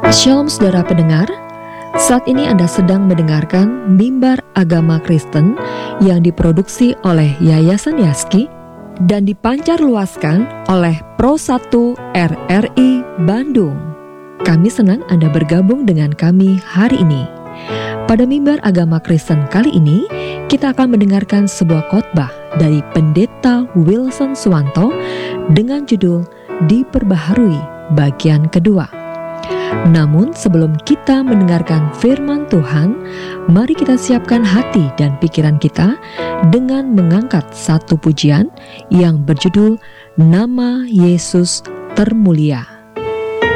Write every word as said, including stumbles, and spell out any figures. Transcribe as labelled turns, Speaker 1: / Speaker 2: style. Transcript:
Speaker 1: Shalom saudara pendengar, saat ini Anda sedang mendengarkan Mimbar Agama Kristen yang diproduksi oleh Yayasan Yaski dan dipancarluaskan oleh Pro satu R R I Bandung. Kami senang Anda bergabung dengan kami hari ini. Pada Mimbar Agama Kristen kali ini, kita akan mendengarkan sebuah khotbah dari Pendeta Wilson Suwanto dengan judul Diperbaharui bagian kedua. Namun sebelum kita mendengarkan firman Tuhan, mari kita siapkan hati dan pikiran kita dengan mengangkat satu pujian yang berjudul Nama Yesus Termulia.